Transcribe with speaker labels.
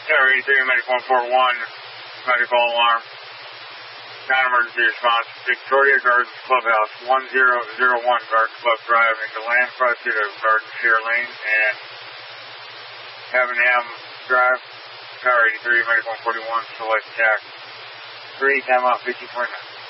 Speaker 1: Tower 83, Medic 141, medical alarm, non-emergency response, Victoria Gardens Clubhouse, 1001 Garden Club Drive, into land pursuit of Garden Share Lane, and Havenham Drive, Tower 83, Medic 141, select TAC 3, time out 1529.